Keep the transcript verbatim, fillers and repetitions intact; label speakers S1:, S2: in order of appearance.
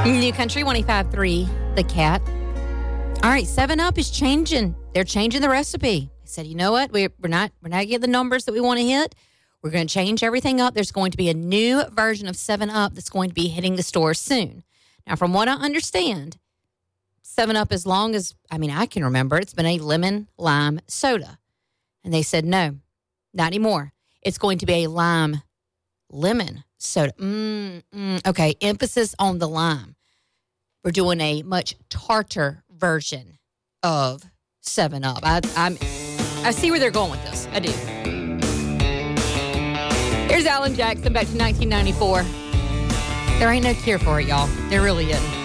S1: New Country one oh five three, The Cat. All right, seven up is changing. They're changing the recipe. They said, you know what? We're, we're not we're not getting the numbers that we want to hit. We're going to change everything up. There's going to be a new version of seven up that's going to be hitting the stores soon. Now, from what I understand, seven up, as long as, I mean, I can remember, it's been a lemon lime soda. And they said, no, not anymore. It's going to be a lime lemon soda. Mm, mm, okay, emphasis on the lime. We're doing a much tartar version of seven up. I, I'm, I see where they're going with this. I do. Here's Alan Jackson back to nineteen ninety-four. There ain't no cure for it, y'all. There really isn't.